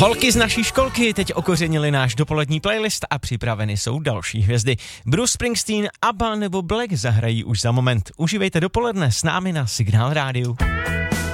Holky z naší školky teď okořenili náš dopolední playlist a připraveny jsou další hvězdy. Bruce Springsteen, ABBA nebo Black zahrají už za moment. Užívejte dopoledne s námi na Signál Rádiu.